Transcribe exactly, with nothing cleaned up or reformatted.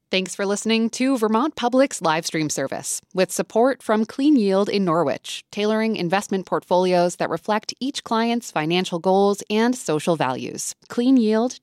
Thanks for listening to Vermont Public's live stream service with support from Clean Yield in Norwich, tailoring investment portfolios that reflect each client's financial goals and social values. clean yield